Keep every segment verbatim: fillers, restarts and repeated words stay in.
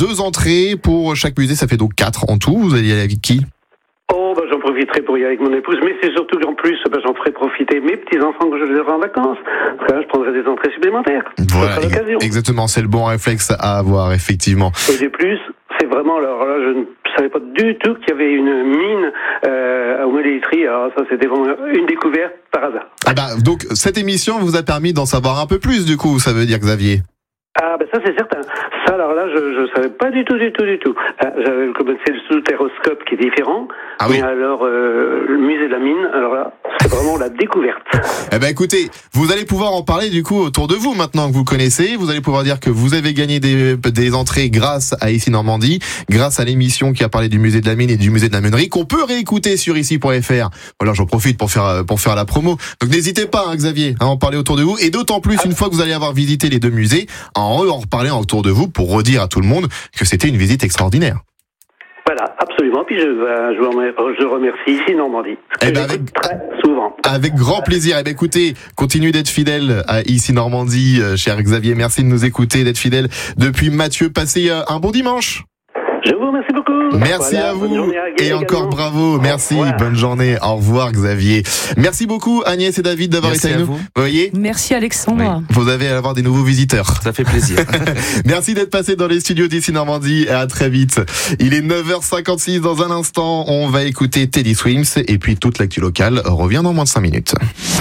Deux entrées pour chaque musée, ça fait donc quatre en tout. Vous allez y aller avec qui ? Oh, bah, j'en profiterai pour y aller avec mon épouse, mais c'est surtout qu'en plus, bah, j'en ferai profiter mes petits-enfants que je les aurai en vacances. Parce que là, je prendrai des entrées supplémentaires. Voilà, Ça sera l'occasion. Exactement, c'est le bon réflexe à avoir, effectivement. Et de plus, c'est vraiment, alors là, je ne savais pas du tout qu'il y avait une mine euh, au Mélétrie. Alors ça, c'était vraiment une découverte par hasard. Ah bah, donc, cette émission vous a permis d'en savoir un peu plus, du coup, ça veut dire, Xavier ? Ah, ben ça, c'est certain. Ça, alors là, je ne savais pas du tout, du tout, du tout. Euh, j'avais commencé le soutéroscope qui est différent. Ah oui. Mais alors, euh, le musée de la mine, alors là, c'est vraiment la découverte. Eh ben écoutez, vous allez pouvoir en parler du coup autour de vous maintenant que vous connaissez. Vous allez pouvoir dire que vous avez gagné des, des entrées grâce à Ici Normandie, grâce à l'émission qui a parlé du musée de la mine et du musée de la meunerie qu'on peut réécouter sur ici point f r. Voilà, j'en profite pour faire pour faire la promo. Donc n'hésitez pas, hein, Xavier, à en parler autour de vous et d'autant plus une fois que vous allez avoir visité les deux musées, à en reparler autour de vous pour redire à tout le monde que c'était une visite extraordinaire. Voilà, absolument. Puis je, euh, je, vous remercie, je remercie Ici Normandie. Eh ben avec, très souvent. Avec grand plaisir. Eh ben écoutez, continuez d'être fidèle à Ici Normandie, euh, cher Xavier. Merci de nous écouter, d'être fidèle depuis Mathieu. Passez euh, un bon dimanche. Je vous remercie beaucoup. Merci voilà, à vous à et encore également. bravo. Merci, Voilà. bonne journée. Au revoir Xavier. Merci beaucoup Agnès et David d'avoir Merci été avec à nous. vous. Vous voyez, Merci Alexandre. vous allez avoir des nouveaux visiteurs. Ça fait plaisir. Merci d'être passé dans les studios d'Ici Normandie et à très vite. Il est neuf heures cinquante-six. Dans un instant, on va écouter Teddy Swims et puis toute l'actu locale revient dans moins de cinq minutes.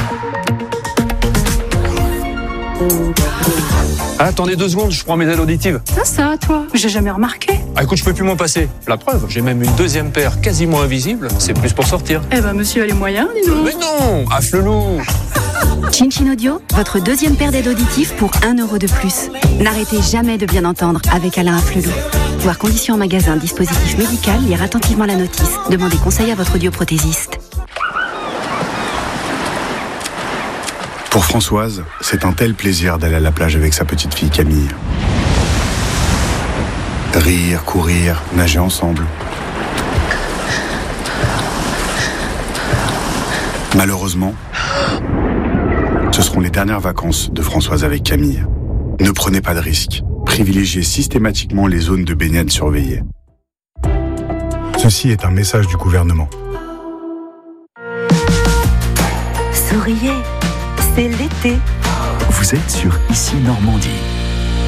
Ah, attendez deux secondes, je prends mes aides auditives. Ça, ça, toi, j'ai jamais remarqué. Ah, écoute, je peux plus m'en passer. La preuve, j'ai même une deuxième paire quasiment invisible. C'est plus pour sortir. Eh ben, monsieur a les moyens, dis donc. Mais non, afflelou. Chin Audio, votre deuxième paire d'aides auditives pour un euro de plus. N'arrêtez jamais de bien entendre avec Alain Afflelou. Voir conditions en magasin, dispositif médical, lire attentivement la notice. Demandez conseil à votre audioprothésiste. Pour Françoise, c'est un tel plaisir d'aller à la plage avec sa petite fille Camille. Rire, courir, nager ensemble. Malheureusement, ce seront les dernières vacances de Françoise avec Camille. Ne prenez pas de risques. Privilégiez systématiquement les zones de baignade surveillées. Ceci est un message du gouvernement. Souriez, c'est l'été. Vous êtes sur Ici Normandie.